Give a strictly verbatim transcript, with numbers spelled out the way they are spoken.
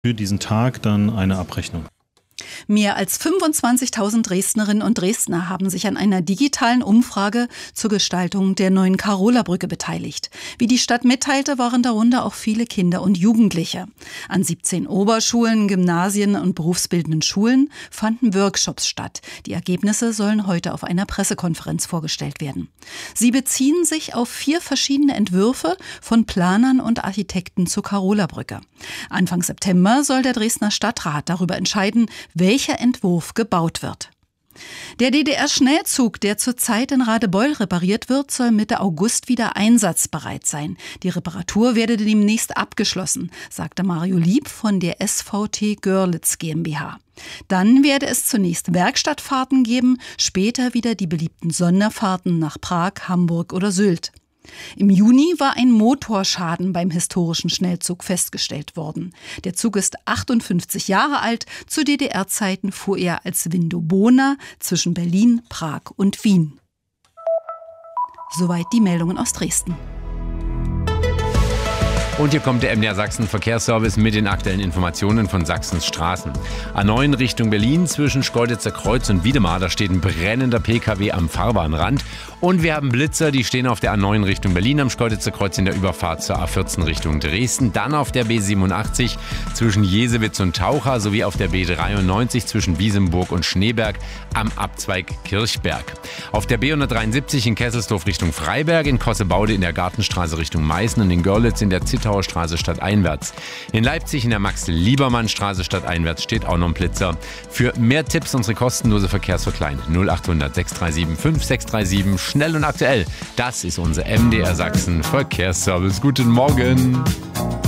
für diesen Tag dann eine Abrechnung. Mehr als fünfundzwanzigtausend Dresdnerinnen und Dresdner haben sich an einer digitalen Umfrage zur Gestaltung der neuen Karola-Brücke beteiligt. Wie die Stadt mitteilte, waren darunter auch viele Kinder und Jugendliche. An siebzehn Oberschulen, Gymnasien und berufsbildenden Schulen fanden Workshops statt. Die Ergebnisse sollen heute auf einer Pressekonferenz vorgestellt werden. Sie beziehen sich auf vier verschiedene Entwürfe von Planern und Architekten zur Karola-Brücke. Anfang September soll der Dresdner Stadtrat darüber entscheiden, welcher Entwurf gebaut wird. Der D D R-Schnellzug, der zurzeit in Radebeul repariert wird, soll Mitte August wieder einsatzbereit sein. Die Reparatur werde demnächst abgeschlossen, sagte Mario Lieb von der S V T Görlitz GmbH. Dann werde es zunächst Werkstattfahrten geben, später wieder die beliebten Sonderfahrten nach Prag, Hamburg oder Sylt. Im Juni war ein Motorschaden beim historischen Schnellzug festgestellt worden. Der Zug ist achtundfünfzig Jahre alt. Zu D D R-Zeiten fuhr er als Vindobona zwischen Berlin, Prag und Wien. Soweit die Meldungen aus Dresden. Und hier kommt der M D R Sachsen Verkehrsservice mit den aktuellen Informationen von Sachsens Straßen. A neun Richtung Berlin zwischen Schkeuditzer Kreuz und Wiedemar, da steht ein brennender P K W am Fahrbahnrand. Und wir haben Blitzer, die stehen auf der A neun Richtung Berlin am Schkeuditzer Kreuz in der Überfahrt zur A vierzehn Richtung Dresden. Dann auf der B siebenundachtzig zwischen Jesewitz und Taucha sowie auf der B dreiundneunzig zwischen Wiesenburg und Schneeberg am Abzweig Kirchberg. Auf der B hundertdreiundsiebzig in Kesselsdorf Richtung Freiberg, in Kossebaude in der Gartenstraße Richtung Meißen und in Görlitz in der Zittauer Straße stadteinwärts. In Leipzig in der Max-Liebermann-Straße stadteinwärts steht auch noch ein Blitzer. Für mehr Tipps unsere kostenlose Verkehrsverklein null achthundert sechs drei sieben fünf sechs drei sieben. Schnell und aktuell. Das ist unser M D R Sachsen Verkehrsservice. Guten Morgen.